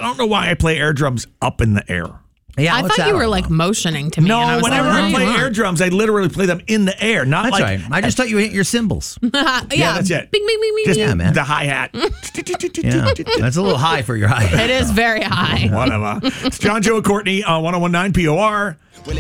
don't know why I play air drums up in the air. Yeah, I thought you were like motioning to me. No, and I was whenever like, I play air drums, I literally play them in the air, not That's like. right. I just thought you hit your cymbals. yeah, that's it. Bing, bing, bing, bing. Just Yeah, man. the hi-hat. Yeah, that's a little high for your high. It is very high. Whatever. It's John, Joe, and Courtney on 101.9 POR.